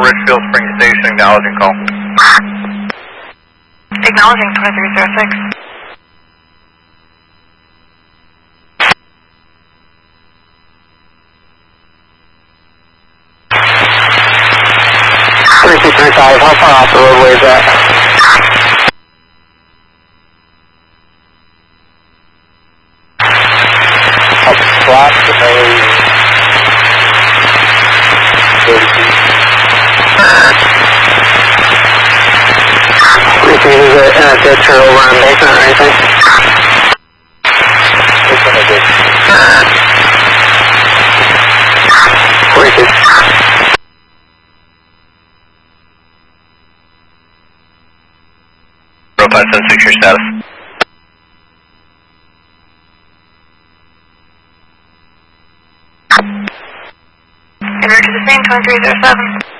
Richfield Spring Station, acknowledging call. Acknowledging 2306. How far off the roadway is that? Approximately 30 feet. Is it in a ditch or over on basement or anything? It's in a ditch. 42. Robot 76, your status. En route to the scene, 2307.